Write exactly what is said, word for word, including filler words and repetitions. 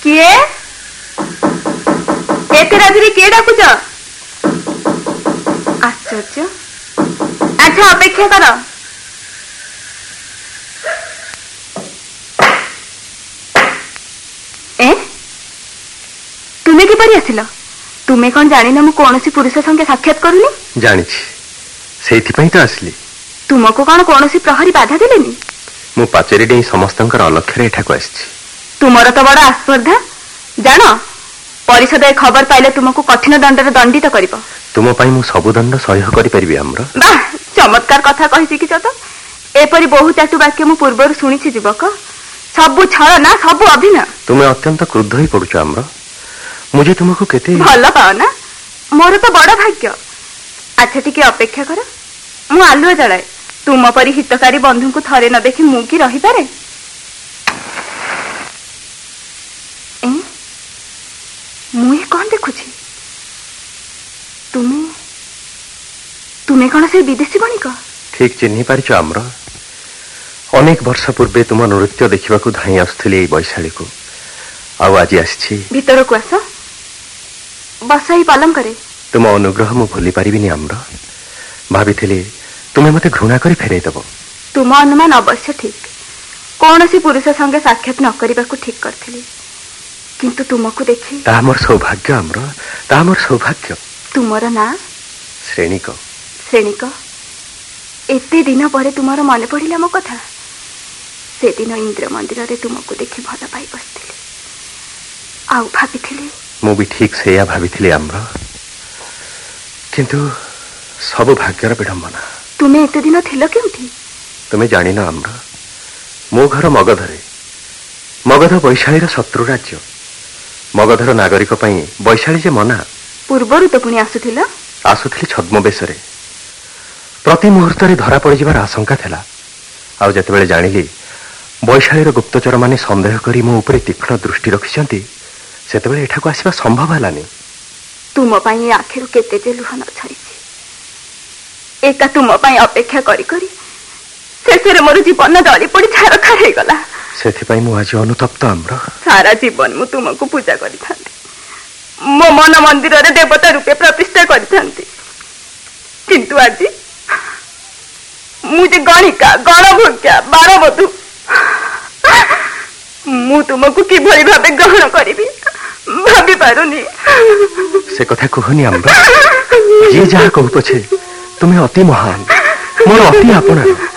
किए एते रात्रि किए डाकुच? आश्चर्य। अच्छा अपेक्षा कर। ए तुम्हें किपरि आसिल? तुम्हें कौन जानिन मु कौनसी पुरुष संगे साक्षात करूनी? जानिछि सेइथिपई तो आसली। तुमको कौन कौनसी प्रहरी बाधा देलेनी? मु पाचेरी डेई समस्तंकर अलक्ष्य एठाକୁ आसिछि। तुमर तो बड़ आस्पर्धा जान। परिषद ए खबर पाइले तुमको कठिन दंडरे दंडित करिवो। तुम पई मु सब दंड सह्य करि परिबि आम्र। वाह चमत्कार कथा कहि सिकिछ तो। एपरि बहु चाटु वाक्य मु पूर्वरु सुनिछि जुबक। सबु छल ना सबु अभिनय। तुमे अत्यंत क्रुद्ध होई पडुछ आम्र। मुझे तुमको केते भल पाओ ना। मोर तो बड़ भाग्य। अच्छा टिके अपेक्षा कर मु आलुआ जलाए। तुम परि हितकारी बंधु को थरे न देखि मु की रहि पारे? मुई कौन देखुछि? तुम्हें तुम्हें कौन से विदेशी बणिक? ठीक चिन्हि पारिछ आम्र। अनेक वर्ष पूर्वे तुम नृत्य देखिबा को धाई आसुथिली एई बैशाली को। आउ आज आछि भीतर को आस बसाई पालम करे। तुम अनुग्रह मु भूली पारिबिनी आम्र। भाबिथिली तुमे मते घृणा करी फेरै दबो। तुम अनुमान अवश्य ठीक। कौन सी पुरुष संगे साक्षात न करिबा को ठीक करथिली किंतु तुमको देखि ता हमर सौभाग्य आम्र। ता हमर सौभाग्य। तुमर ना श्रेणिक। श्रेणिक एते दिन परे तुमर मन पड़िला मो कथा। से दिन इंद्र मंदिर रे तुमको देखि भल पाई बसथिली। आउ भाबिथिली मु भी ठीक सेया भाबिथिली आम्र। किंतु सब भाग्यर विडंबना। तुमे एते दिन थिल केउठी? तुमे जानि ना आम्र। मो घर मगधरे। मगध बैशालीर शत्रु राज्य। मगधर नागरिक पई बैशाली जे मना। पूर्वरु तो पुणी आसुथिल? आसुथिली छद्म बेशरे। प्रति मुहूर्त रे धरा पड़ जिबार आशंका थिला। आ जतेबेले जानिली बैशालीर गुप्तचर माने संदेह करी मो ऊपर तीक्ष्ण दृष्टि रखिसंती सेतेबेले एठाको आसीबा संभव हलानी। तुम पई आखिरु केते जे लुह न छरिछि। एका तुम पई अपेक्षा करी करी शेषरे मोर जीवन जली पड़ी छारखार हे गला। सेथिपई मु आज अनुतप्त आम्र। सारा जीवन मु तुमको पूजा करि थांती। मो मन मंदिर रे देवता रूपे प्रतिष्ठा करि थांती। किंतु आज मुझे गणिका गणभोग्या बारबधु मु तुमको किभଳି भाबे ग्रहण करिबि भाबि पारुनी। से कथा कहनी आम्र। जे जहा कहू पछे तुमे अति महान मोर अति आपना।